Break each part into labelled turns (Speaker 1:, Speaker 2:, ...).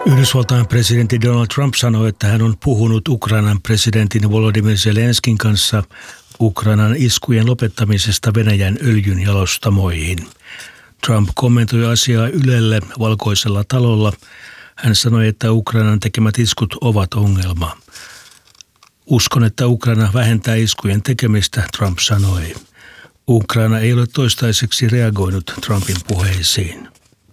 Speaker 1: Yhdysvaltain presidentti Donald Trump sanoi, että hän on puhunut Ukrainan presidentin Volodymyr Zelenskin kanssa Ukrainan iskujen lopettamisesta Venäjän öljynjalostamoihin. Trump kommentoi asiaa Ylelle Valkoisella talolla. Hän sanoi, että Ukrainan tekemät iskut ovat ongelma. Uskon, että Ukraina vähentää iskujen tekemistä, Trump sanoi. Ukraina ei ole toistaiseksi reagoinut Trumpin puheisiin.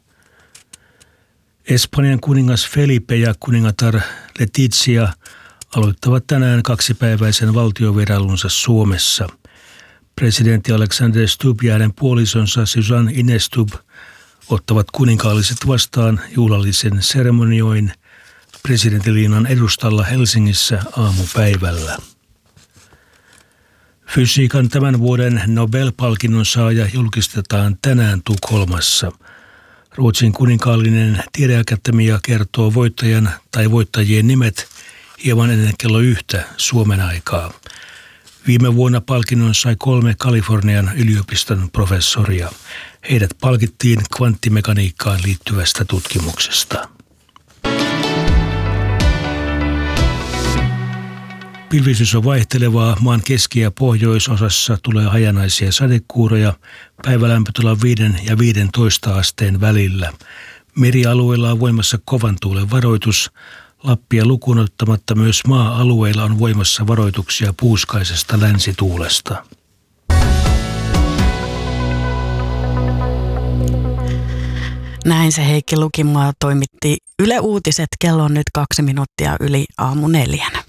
Speaker 1: Espanjan kuningas Felipe ja kuningatar Letizia aloittavat tänään 2-päiväisen valtiovierailunsa Suomessa. Presidentti Alexander Stubb ja hänen puolisonsa Suzanne Ines Stubb ottavat kuninkaalliset vastaan juhlallisen seremonioin presidentiliinan edustalla Helsingissä aamupäivällä. Fysiikan tämän vuoden Nobel-palkinnon saaja julkistetaan tänään Tukholmassa. Ruotsin kuninkaallinen tiedeakatemia kertoo voittajan tai voittajien nimet hieman ennen kello 1 Suomen aikaa. Viime vuonna palkinnon sai 3 Kalifornian yliopiston professoria. Heidät palkittiin kvanttimekaniikkaan liittyvästä tutkimuksesta. Pilvisyys on vaihtelevaa. Maan keski- ja pohjoisosassa tulee hajanaisia sadekuuroja. Päivälämpötila 5 ja 15 asteen välillä. Merialueilla on voimassa kovan tuulen varoitus. Lappia lukuun ottamatta myös maa-alueilla on voimassa varoituksia puuskaisesta länsituulesta.
Speaker 2: Näin se Heikki Lukimaa toimitti Yle Uutiset. Kello on nyt 2 minuuttia yli 4:00.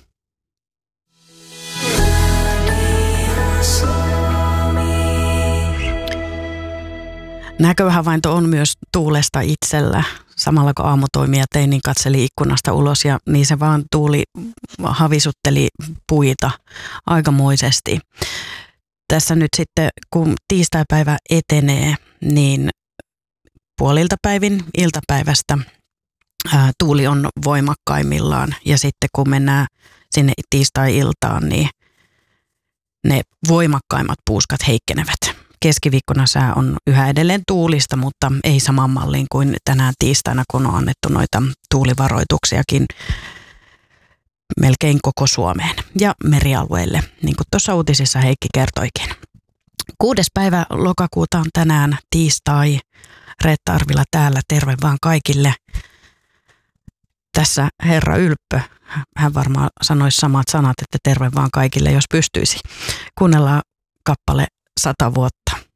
Speaker 2: Näköhavainto on myös tuulesta itsellä. Samalla kun aamutoimija tein, niin katseli ikkunasta ulos ja niin se vaan tuuli havisutteli puita aikamoisesti. Tässä nyt sitten, kun tiistaipäivä etenee, niin puolilta päivin iltapäivästä tuuli on voimakkaimmillaan. Ja sitten kun mennään sinne tiistai-iltaan, niin ne voimakkaimmat puuskat heikkenevät. Keskiviikkona sää on yhä edelleen tuulista, mutta ei saman malliin kuin tänään tiistaina, kun on annettu noita tuulivaroituksiakin melkein koko Suomeen ja merialueille, niin kuin tuossa uutisissa Heikki kertoikin. 6. päivä lokakuuta on tänään tiistai. Reetta Arvila täällä, terve vaan kaikille. Tässä herra Ylppö, hän varmaan sanoisi samat sanat, että terve vaan kaikille, jos pystyisi. Kuunnellaan kappale 100 vuotta.